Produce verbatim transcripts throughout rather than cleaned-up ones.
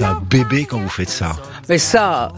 êtes un bébé quand vous faites ça. Mais ça,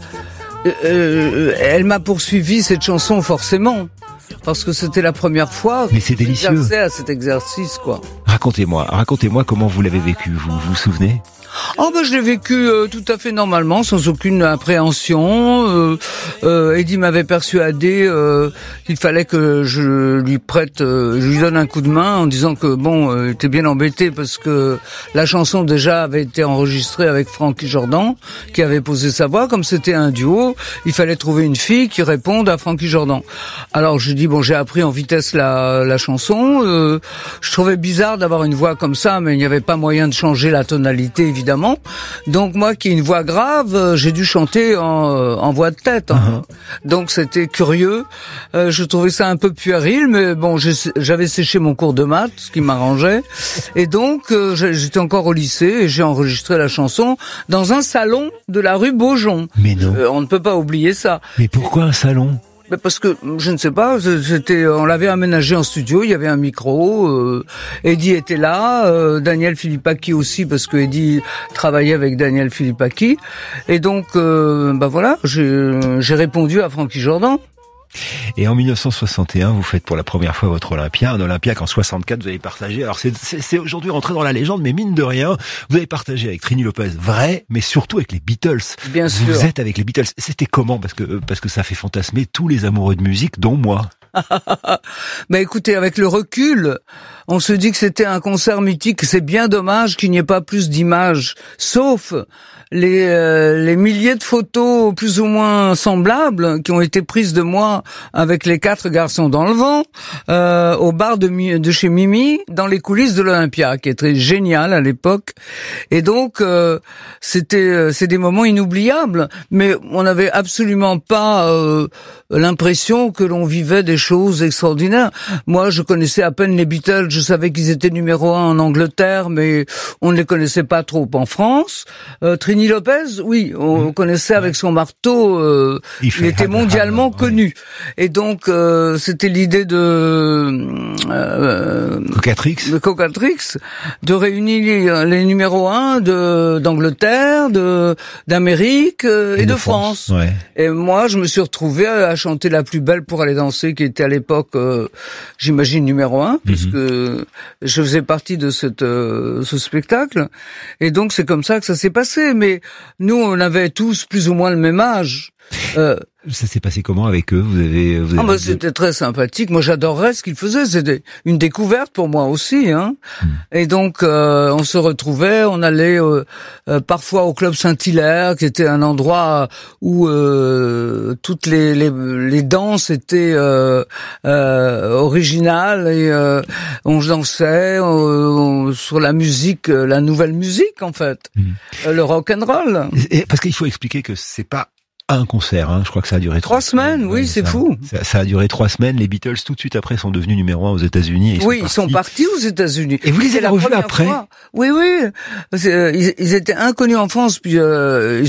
euh, elle m'a poursuivi cette chanson forcément. Parce que c'était la première fois Mais c'est délicieux. que j'exerçais à cet exercice, quoi. Racontez-moi, racontez-moi comment vous l'avez vécu, vous vous, vous souvenez? Oh ben je l'ai vécu euh, tout à fait normalement, sans aucune appréhension. Euh, euh, Eddie m'avait persuadé euh, qu'il fallait que je lui prête, euh, je lui donne un coup de main en disant que bon, euh, il était bien embêté parce que la chanson déjà avait été enregistrée avec Frankie Jordan, qui avait posé sa voix. Comme c'était un duo, il fallait trouver une fille qui réponde à Frankie Jordan. Alors je dis bon, j'ai appris en vitesse la, la chanson. Euh, je trouvais bizarre d'avoir une voix comme ça, mais il n'y avait pas moyen de changer la tonalité évidemment. Évidemment. Donc moi qui ai une voix grave, euh, j'ai dû chanter en, en voix de tête. Hein. Uh-huh. Donc c'était curieux. Euh, je trouvais ça un peu puéril, mais bon, j'ai, j'avais séché mon cours de maths, ce qui m'arrangeait. Et donc euh, j'étais encore au lycée et j'ai enregistré la chanson dans un salon de la rue Beaujon. Mais non. Euh, on ne peut pas oublier ça. Mais pourquoi un salon ? Mais parce que je ne sais pas, c'était, on l'avait aménagé en studio, il y avait un micro, euh, Eddie était là, euh, Daniel Philippaki aussi parce que Eddie travaillait avec Daniel Philippaki, et donc euh, bah voilà, j'ai, j'ai répondu à Frankie Jordan. Et en dix-neuf cent soixante et un, vous faites pour la première fois votre Olympia, un Olympia qu'en soixante-quatre vous avez partagé. Alors c'est, c'est, c'est aujourd'hui rentré dans la légende, mais mine de rien, vous avez partagé avec Trini Lopez, vrai, mais surtout avec les Beatles. Bien sûr. Vous êtes avec les Beatles. C'était comment ? Parce que parce que ça fait fantasmer tous les amoureux de musique, dont moi. Mais écoutez, avec le recul, on se dit que c'était un concert mythique. C'est bien dommage qu'il n'y ait pas plus d'images, sauf les, euh, les milliers de photos plus ou moins semblables qui ont été prises de moi avec les quatre garçons dans le vent, euh, au bar de, de chez Mimi, dans les coulisses de l'Olympia, qui est très génial à l'époque. Et donc, euh, c'était, c'est des moments inoubliables. Mais on n'avait absolument pas euh, l'impression que l'on vivait des choses extraordinaires. Moi, je connaissais à peine les Beatles. Je savais qu'ils étaient numéro un en Angleterre, mais on ne les connaissait pas trop en France. Euh, Trini Lopez, oui, on mmh. connaissait avec son marteau. Euh, il, il était mondialement hard, connu. Ouais. Et donc, euh, c'était l'idée de euh, Cocatrix, de Cocatrix, de réunir les numéros un de d'Angleterre, de d'Amérique euh, et, et de, de France. France. Ouais. Et moi, je me suis retrouvé à chanter La Plus Belle pour aller danser, qui était à l'époque, euh, j'imagine, numéro un, mm-hmm. puisque je faisais partie de cette, euh, ce spectacle. Et donc, c'est comme ça que ça s'est passé. Mais nous, on avait tous plus ou moins le même âge. Euh, Ça s'est passé comment avec eux ? Vous avez, vous avez... Ah bah c'était très sympathique. Moi j'adorais ce qu'ils faisaient. C'était une découverte pour moi aussi. Hein. Mmh. Et donc euh, on se retrouvait, on allait euh, euh, parfois au club Saint-Hilaire, qui était un endroit où euh, toutes les, les, les danses étaient euh, euh, originales et euh, on dansait on, on, sur la musique, la nouvelle musique en fait, mmh. euh, le rock and roll. Et parce qu'il faut expliquer que c'est pas un concert, hein. Je crois que ça a duré trois, trois semaines. semaines oui, ouais, c'est ça, fou. Ça, ça a duré trois semaines. Les Beatles, tout de suite après, sont devenus numéro un aux États-Unis. Oui, ils sont ils partis. sont partis aux États-Unis. Et vous les avez revus après ? Fois. Oui, oui. Ils, ils étaient inconnus en France, puis euh,